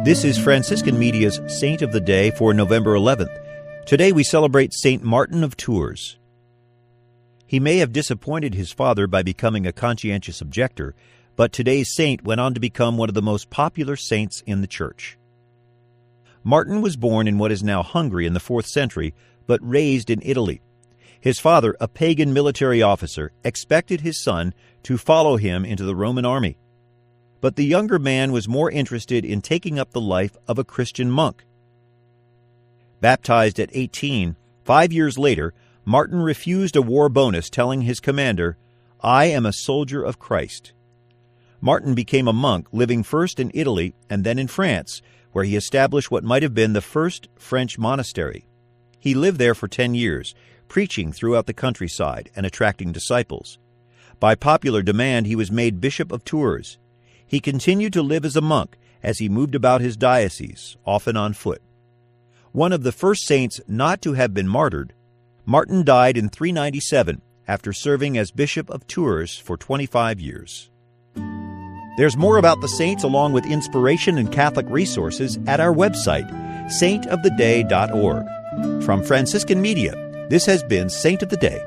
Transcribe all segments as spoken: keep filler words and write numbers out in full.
This is Franciscan Media's Saint of the Day for November eleventh. Today we celebrate Saint Martin of Tours. He may have disappointed his father by becoming a conscientious objector, but today's saint went on to become one of the most popular saints in the Church. Martin was born in what is now Hungary in the fourth century, but raised in Italy. His father, a pagan military officer, expected his son to follow him into the Roman army. But the younger man was more interested in taking up the life of a Christian monk. Baptized at eighteen, five years later, Martin refused a war bonus, telling his commander, "I am a soldier of Christ." Martin became a monk, living first in Italy and then in France, where he established what might have been the first French monastery. He lived there for ten years, preaching throughout the countryside and attracting disciples. By popular demand, he was made Bishop of Tours. He continued to live as a monk as he moved about his diocese, often on foot. One of the first saints not to have been martyred, Martin died in three ninety-seven after serving as Bishop of Tours for twenty-five years. There's more about the saints along with inspiration and Catholic resources at our website, saint of the day dot org. From Franciscan Media, this has been Saint of the Day.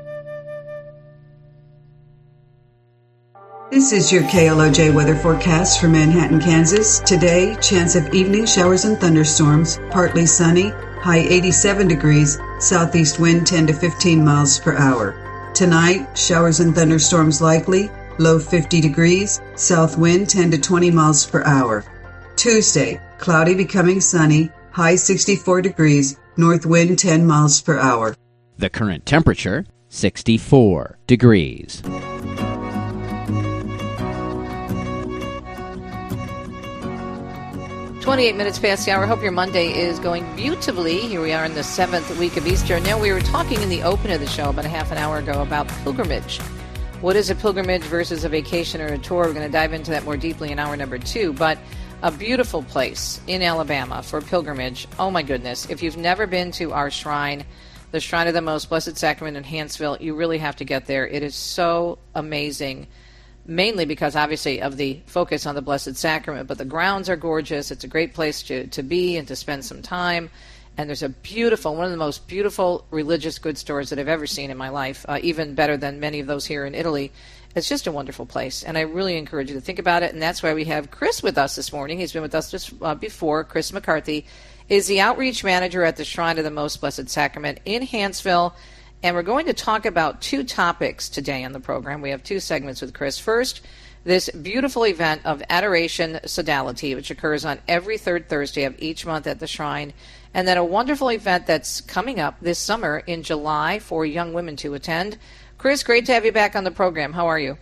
This is your K L O J weather forecast for Manhattan, Kansas. Today, chance of evening showers and thunderstorms, partly sunny, high eighty-seven degrees, southeast wind ten to fifteen miles per hour. Tonight, showers and thunderstorms likely, low fifty degrees, south wind ten to twenty miles per hour. Tuesday, cloudy becoming sunny, high sixty-four degrees, north wind ten miles per hour. The current temperature, sixty-four degrees. twenty-eight minutes past the hour. Hope your Monday is going beautifully. Here we are in the seventh week of Easter. Now, we were talking in the open of the show about a half an hour ago about pilgrimage. What is a pilgrimage versus a vacation or a tour? We're going to dive into that more deeply in hour number two. But a beautiful place in Alabama for pilgrimage. Oh, my goodness. If you've never been to our shrine, the Shrine of the Most Blessed Sacrament in Hanceville, you really have to get there. It is so amazing. Mainly because, obviously, of the focus on the Blessed Sacrament. But the grounds are gorgeous. It's a great place to, to be and to spend some time. And there's a beautiful, one of the most beautiful religious goods stores that I've ever seen in my life, uh, even better than many of those here in Italy. It's just a wonderful place, and I really encourage you to think about it. And that's why we have Chris with us this morning. He's been with us just uh, before. Chris McCarthy is the outreach manager at the Shrine of the Most Blessed Sacrament in Hanceville. And we're going to talk about two topics today on the program. We have two segments with Chris. First, this beautiful event of Adoration Sodality, which occurs on every third Thursday of each month at the Shrine. And then a wonderful event that's coming up this summer in July for young women to attend. Chris, great to have you back on the program. How are you?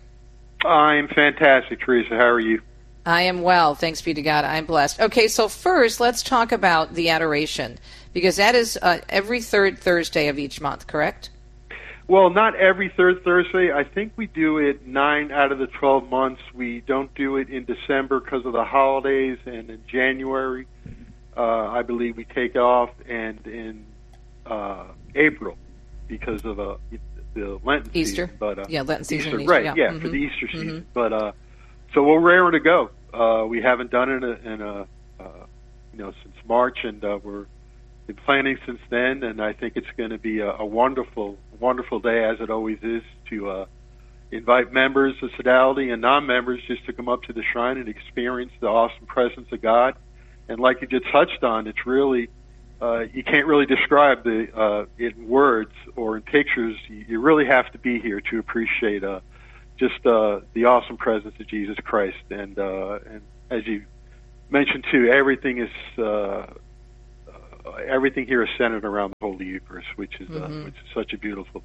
I'm fantastic, Teresa. How are you? I am well. Thanks be to God. I'm blessed. Okay, so first, let's talk about the Adoration, because that is uh, every third Thursday of each month, correct? Well, not every third Thursday. I think we do it nine out of the twelve months. We don't do it in December because of the holidays, and in January, uh, I believe we take off, and in uh, April because of uh, the Lenten Easter. season. But, uh, yeah, Lenten season. Easter, Easter, right, yeah, yeah mm-hmm. for the Easter season. Mm-hmm. But uh, so we're raring to go. Uh, we haven't done it in a, in a uh, you know, since March, and uh, we're been planning since then, and I think it's going to be a, a wonderful, wonderful day, as it always is, to uh, invite members of Sodality and non-members just to come up to the shrine and experience the awesome presence of God. And like you just touched on, it's really, uh, you can't really describe the uh, it in words or in pictures. You, you really have to be here to appreciate uh, just uh, the awesome presence of Jesus Christ. And, uh, and as you mentioned, too, everything is... Uh, Everything here is centered around the Holy Eucharist, which is uh, mm-hmm. which is such a beautiful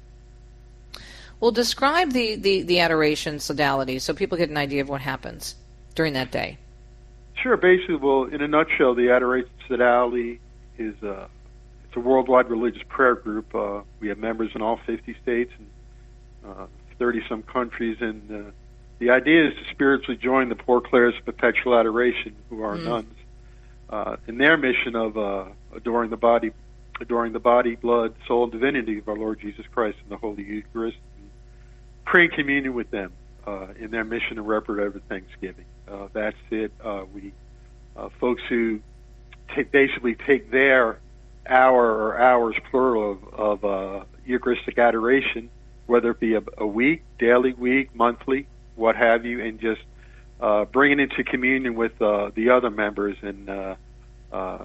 thing. Well, describe the, the, the Adoration Sodality so people get an idea of what happens during that day. Sure. Basically, well, in a nutshell, the Adoration Sodality is uh, it's a worldwide religious prayer group. Uh, we have members in all fifty states and uh, thirty-some countries, and uh, the idea is to spiritually join the Poor Clares of Perpetual Adoration, who are mm. nuns. Uh, in their mission of uh, adoring the body, adoring the body, blood, soul, and divinity of our Lord Jesus Christ in the Holy Eucharist, and pray in communion with them uh, in their mission of reparative Thanksgiving. Uh, that's it. Uh, we uh, folks who take, basically take their hour or hours plural of, of uh, Eucharistic adoration, whether it be a, a week, daily, week, monthly, what have you, and just uh, bring it into communion with uh, the other members, and uh, uh,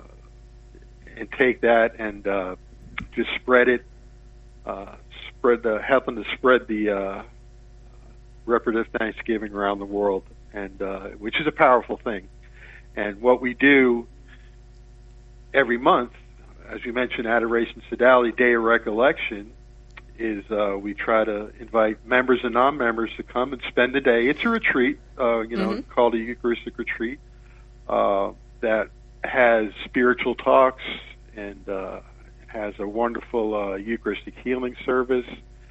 and take that and uh, just spread it, uh, spread the helping to spread the uh, reparative Thanksgiving around the world, and uh, which is a powerful thing. And what we do every month, as you mentioned, Adoration Sodality, Day of Recollection, is uh, we try to invite members and non-members to come and spend the day. It's a retreat, uh, you know, mm-hmm. called a Eucharistic retreat uh, that has spiritual talks and uh, has a wonderful uh, Eucharistic healing service.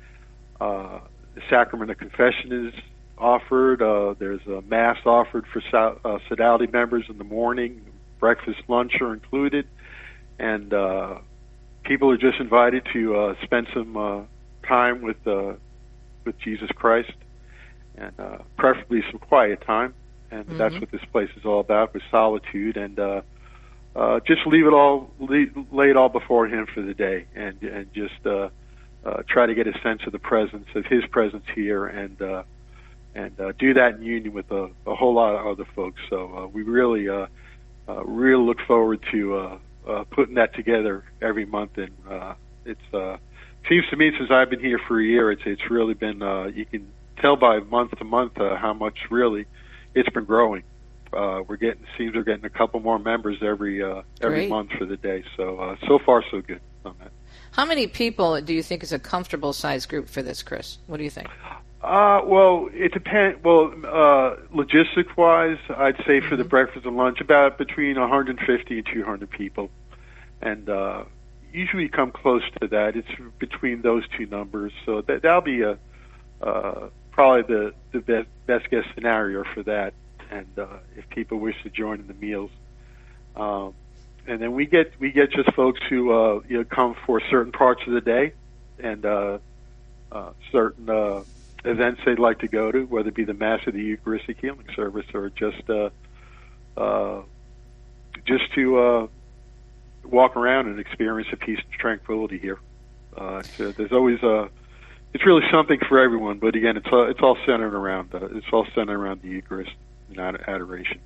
Uh, the Sacrament of Confession is offered. Uh, there's a Mass offered for so- uh, Sodality members in the morning. Breakfast, lunch are included. And uh, people are just invited to uh, spend some uh, time with uh, with Jesus Christ, and uh, preferably some quiet time. And mm-hmm. that's what this place is all about, with solitude, and uh, uh, just leave it all, lay, lay it all before Him for the day, and and just uh, uh, try to get a sense of the presence of His presence here, and uh, and uh, do that in union with a, a whole lot of other folks. So uh, we really uh, uh, really look forward to. Uh, Uh, putting that together every month, and uh, it's uh, seems to me, since I've been here for a year, it's it's really been uh, you can tell by month to month uh, how much really it's been growing. Uh, we're getting seems we're getting a couple more members every uh, every Great. month for the day. So uh, so far so good on that. How many people do you think is a comfortable size group for this, Chris? What do you think? Uh, well, it depends. Well, uh, logistics-wise, I'd say for mm-hmm. the breakfast and lunch, about between one hundred fifty and two hundred people. And uh, usually come close to that. It's between those two numbers. So that, that'll be a, uh, probably the, the best, best guess scenario for that. And uh, if people wish to join in the meals. Um, and then we get we get just folks who uh, you know, come for certain parts of the day, and uh, uh, certain uh, events they'd like to go to, whether it be the Mass or the Eucharistic healing service, or just uh, uh, just to uh, walk around and experience the peace and tranquility here. Uh, so there's always a it's really something for everyone, but again, it's all, it's all centered around uh, it's all centered around the Eucharist and adoration.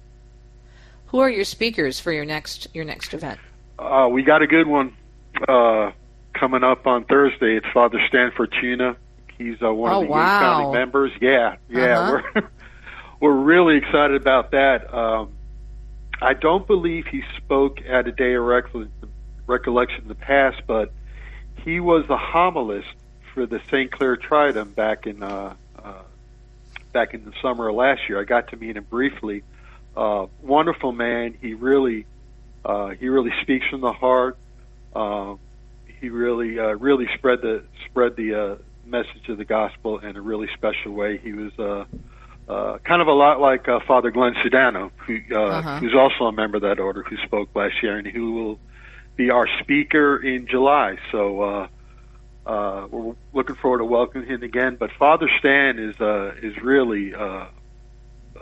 Who are your speakers for your next your next event? Uh, we got a good one uh, coming up on Thursday. It's Father Stan Fortuna. He's uh, one oh, of the wow. founding members. Yeah, yeah, uh-huh. we're we're really excited about that. Um, I don't believe he spoke at a Day of Recol- Recollection in the past, but he was the homilist for the Saint Clair Triduum back in uh, uh, back in the summer of last year. I got to meet him briefly. Uh, wonderful man. He really uh, he really speaks from the heart. Um, he really uh, really spread the spread the uh, message of the gospel in a really special way. He was uh, uh, kind of a lot like uh, Father Glenn Sedano, who uh, uh-huh. who's also a member of that order, who spoke last year, and who will be our speaker in July. So uh, uh, we're looking forward to welcoming him again. But Father Stan is uh, is really uh, uh,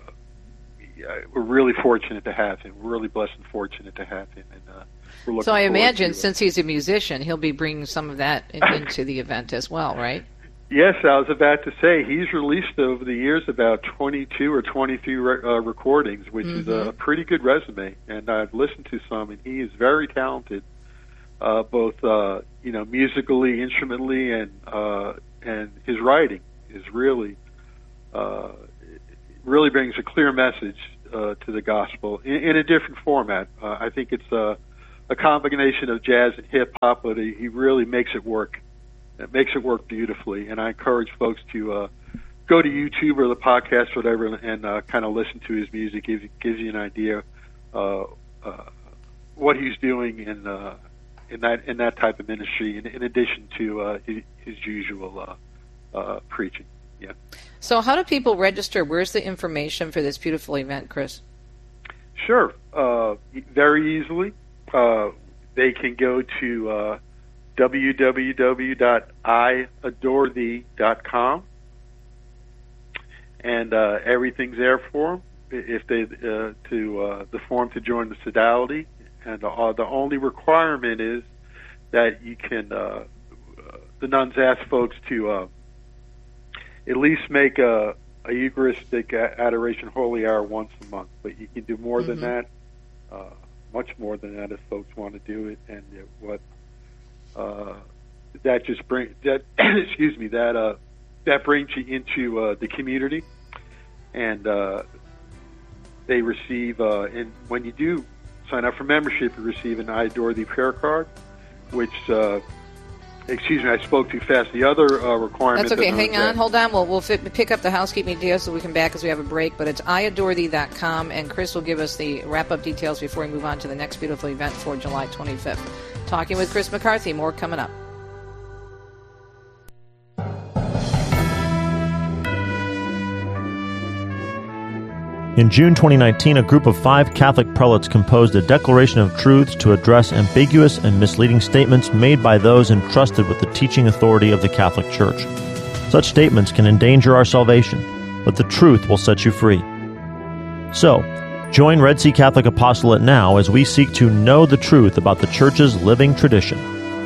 we're really fortunate to have him. We're really blessed and fortunate to have him. And uh, we're looking so I imagine, to, since he's a musician, he'll be bringing some of that in, into the event as well, right? Yes, I was about to say he's released over the years about twenty-two or twenty-three re- uh, recordings, which mm-hmm. is a pretty good resume. And I've listened to some, and he is very talented, uh, both uh, you know musically, instrumentally, and uh, and his writing is really uh, really brings a clear message uh, to the gospel in, in a different format. Uh, I think it's a, a combination of jazz and hip hop, but he, he really makes it work. It makes it work beautifully, and I encourage folks to uh, go to YouTube or the podcast, whatever, and uh, kind of listen to his music. Gives gives you an idea uh, uh, what he's doing in uh, in that in that type of ministry, in, in addition to uh, his, his usual uh, uh, preaching. Yeah. So, how do people register? Where's the information for this beautiful event, Chris? Sure, uh, very easily. Uh, they can go to Uh, w w w dot i adore thee dot com, and uh, everything's there for them. if they uh, to uh, the form to join the sodality, and uh, the only requirement is that you can. Uh, the nuns ask folks to uh, at least make a, a Eucharistic adoration holy hour once a month, but you can do more mm-hmm. than that, uh, much more than that if folks want to do it, and uh, what uh, that just bring that excuse me that uh, that brings you into uh, the community, and uh, they receive uh, and when you do sign up for membership, you receive an I Adore Thee prayer card, which. Uh, Excuse me, I spoke too fast. The other uh, requirement... That's okay. That Hang on. Hold on. We'll, we'll fit, pick up the housekeeping details so we can back as we have a break. But it's I adore thee dot com, and Chris will give us the wrap-up details before we move on to the next beautiful event for July twenty-fifth. Talking with Chris McCarthy. More coming up. In June twenty nineteen, a group of five Catholic prelates composed a declaration of truths to address ambiguous and misleading statements made by those entrusted with the teaching authority of the Catholic Church. Such statements can endanger our salvation, but the truth will set you free. So, join Red Sea Catholic Apostolate now as we seek to know the truth about the Church's living tradition.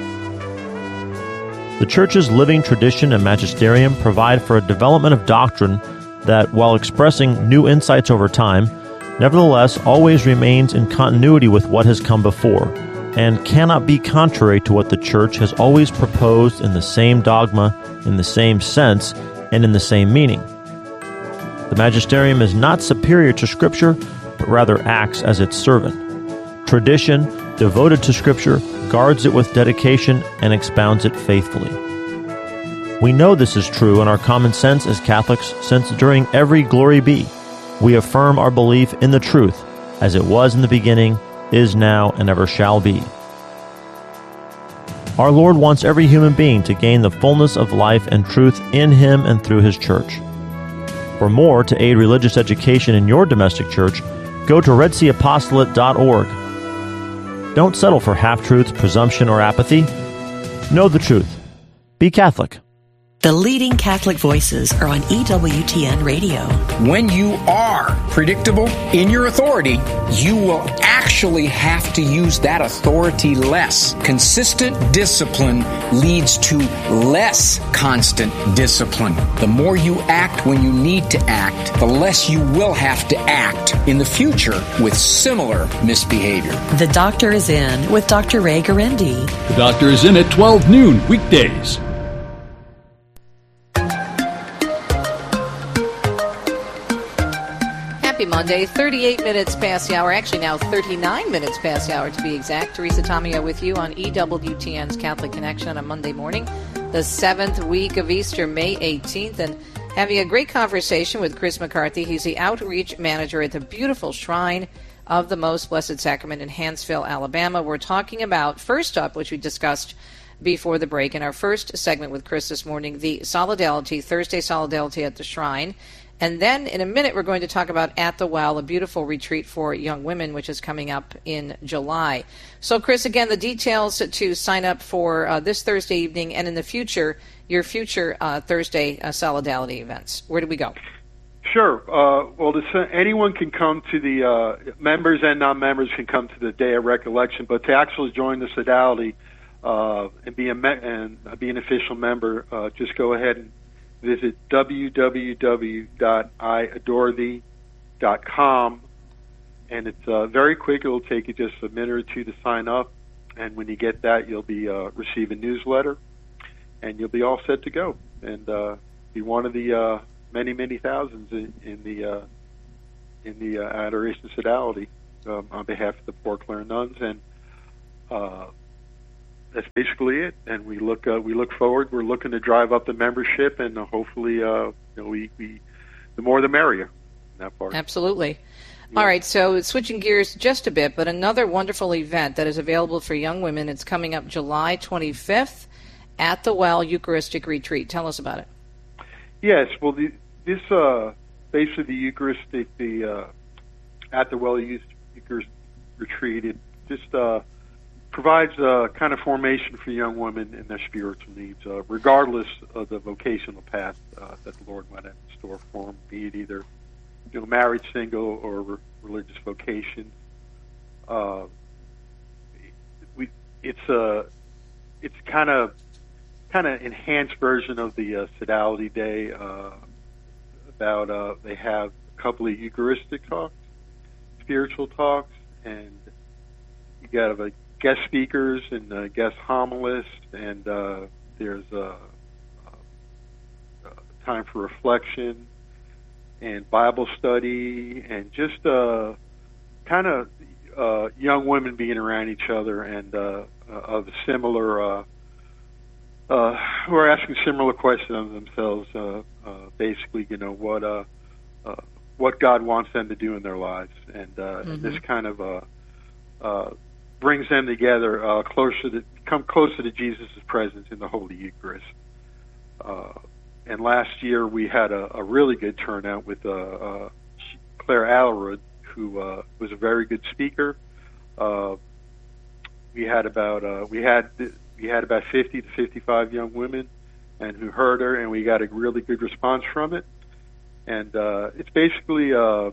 The Church's living tradition and magisterium provide for a development of doctrine that, while expressing new insights over time, nevertheless always remains in continuity with what has come before, and cannot be contrary to what the Church has always proposed in the same dogma, in the same sense, and in the same meaning. The magisterium is not superior to Scripture, but rather acts as its servant. Tradition, devoted to Scripture, guards it with dedication and expounds it faithfully. We know this is true in our common sense as Catholics, since during every Glory Be, we affirm our belief in the truth, as it was in the beginning, is now, and ever shall be. Our Lord wants every human being to gain the fullness of life and truth in Him and through His Church. For more to aid religious education in your domestic church, go to red sea apostolate dot org. Don't settle for half-truths, presumption, or apathy. Know the truth. Be Catholic. The leading Catholic voices are on E W T N Radio. When you are predictable in your authority, you will actually have to use that authority less. Consistent discipline leads to less constant discipline. The more you act when you need to act, the less you will have to act in the future with similar misbehavior. The Doctor is In with Doctor Ray Garendi. The Doctor is In at twelve noon weekdays. Happy Monday, thirty-eight minutes past the hour, actually now thirty-nine minutes past the hour to be exact. Teresa Tomeo with you on E W T N's Catholic Connection on a Monday morning, the seventh week of Easter, May eighteenth, and having a great conversation with Chris McCarthy. He's the outreach manager at the beautiful Shrine of the Most Blessed Sacrament in Hanceville, Alabama. We're talking about, first up, which we discussed before the break in our first segment with Chris this morning, the Solidarity, Thursday Solidarity at the Shrine. And then in a minute, we're going to talk about At the Well, a beautiful retreat for young women, which is coming up in July. So, Chris, again, the details to sign up for uh, this Thursday evening and in the future, your future uh, Thursday uh, Solidarity events. Where do we go? Sure. Uh, well, this, uh, anyone can come to the, uh, members and non-members can come to the Day of Recollection, but to actually join the Sodality uh, and, be a me- and be an official member, uh, just go ahead and visit w w w dot i adore thee dot com, and it's uh, very quick. It'll take you just a minute or two to sign up, and when you get that, you'll be uh, receive a newsletter, and you'll be all set to go, and uh, be one of the uh, many, many thousands in, in the uh, in the uh, Adoration Sodality um, on behalf of the Poor Clare nuns, and uh, that's basically it. And we look uh, we look forward. We're looking to drive up the membership, and uh, hopefully, uh, you know, we, we the more the merrier in that part. Absolutely. Yeah. All right, so switching gears just a bit, but another wonderful event that is available for young women. It's coming up July twenty-fifth at the Well Eucharistic Retreat. Tell us about it. Yes, well, the, this uh, basically the Eucharistic, the uh, At the Well Eucharistic Retreat, it just uh, provides a kind of formation for young women in their spiritual needs, uh, regardless of the vocational path uh, that the Lord might have in store for them, be it either you know, married, single, or re- religious vocation. Uh, we it's a it's kind of kind of enhanced version of the uh, Sodality Day. Uh, about uh, they have a couple of Eucharistic talks, spiritual talks, and you got uh, guest speakers and uh, guest homilists, and uh, there's a uh, uh, time for reflection and Bible study, and just uh, kind of uh, young women being around each other and uh, uh, of similar, uh, uh, who are asking similar questions of themselves. Uh, uh, basically, you know what uh, uh, what God wants them to do in their lives, and, uh, mm-hmm. and this kind of uh, uh, brings them together, uh, closer to come closer to Jesus' presence in the Holy Eucharist. Uh, And last year we had a, a really good turnout with uh, uh, Claire Allerud, who uh, was a very good speaker. Uh, we had about uh, we had we had about fifty to fifty-five young women, and who heard her, and we got a really good response from it. And uh, it's basically uh,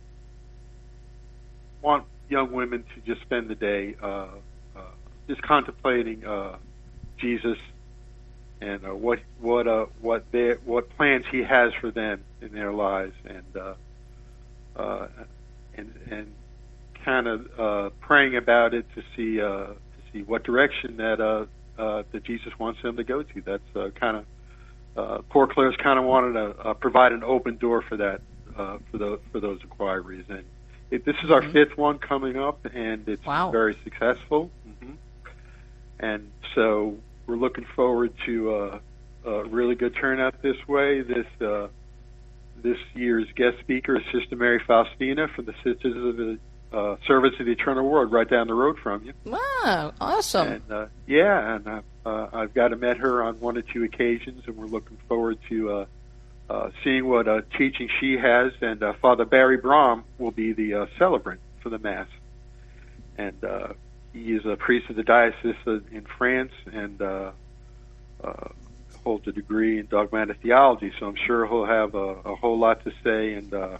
want young women to just spend the day uh, uh, just contemplating uh, Jesus. And uh, what what uh, what they what plans he has for them in their lives, and uh, uh, and and kind of uh, praying about it to see uh, to see what direction that uh, uh, that Jesus wants them to go to. That's uh, kind of uh, poor Claire's kind of wanted to uh, provide an open door for that uh, for the for those inquiries. And it, this is our mm-hmm. fifth one coming up, and it's wow. very successful. Mm-hmm. And so. We're looking forward to uh, a really good turnout this way. This uh, this year's guest speaker is Sister Mary Faustina from the Sisters of the uh, Service of the Eternal Word, right down the road from you. Wow, awesome! And uh, yeah, and uh, uh, I've got to met her on one or two occasions, and we're looking forward to uh, uh, seeing what uh, teaching she has. And uh, Father Barry Brom will be the uh, celebrant for the Mass, and. Uh, He is a priest of the diocese in France and uh, uh, holds a degree in dogmatic theology. So I'm sure he'll have a, a whole lot to say and uh,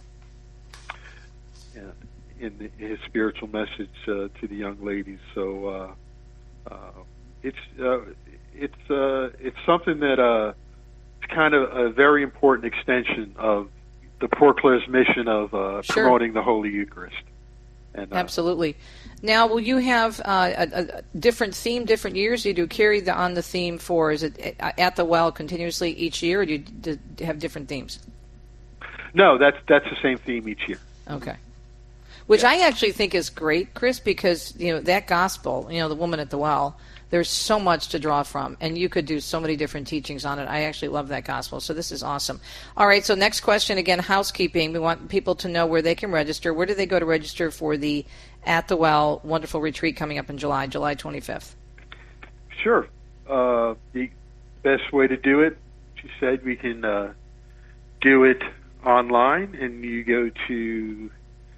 in the, his spiritual message uh, to the young ladies. So uh, uh, it's uh, it's uh, it's something that uh, it's kind of a very important extension of the Poor Claire's mission of uh, sure. promoting the Holy Eucharist. And, uh, Absolutely. Now, will you have uh, a, a different theme, different years? Do you do carry the, on the theme for, is it at the well continuously each year, or do you, do you have different themes? No, that's that's the same theme each year. Okay. Which yeah. I actually think is great, Chris, because, you know, that gospel, you know, the woman at the well, there's so much to draw from, and you could do so many different teachings on it. I actually love that gospel, so this is awesome. All right, so next question, again, housekeeping. We want people to know where they can register. Where do they go to register for the At the Well wonderful retreat coming up in July, July twenty-fifth? Sure. Uh, the best way to do it, she said, we can uh, do it online, and you go to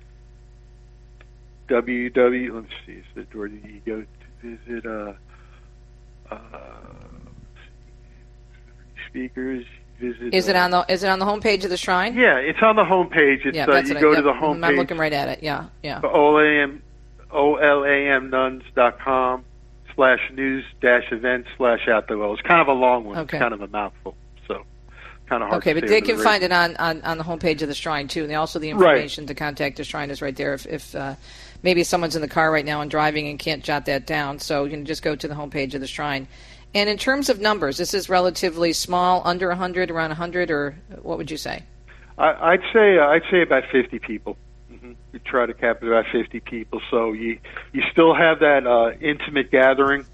www. Let's see, is the door you go to visit? Uh, uh, speakers. Visit. Is it uh, on the Is it on the homepage of the shrine? Yeah, it's on the homepage. It's yeah, uh, you I, go yep, to the homepage. I'm looking right at it. Yeah, yeah. O L A M nuns dot com slash news dash events slash at the well. It's kind of a long one. Okay. It's kind of a mouthful, so kind of hard. Okay, to but say they over can the find radio. it on, on, on the homepage of the shrine too, and they also the information right. to contact the shrine is right there. If, if uh, maybe someone's in the car right now and driving and can't jot that down, so you can just go to the homepage of the shrine. And in terms of numbers, this is relatively small, under one hundred, around one hundred, or what would you say? I, I'd say uh, I'd say about fifty people. Mm-hmm. We try to capture about fifty people, so you you still have that uh, intimate gathering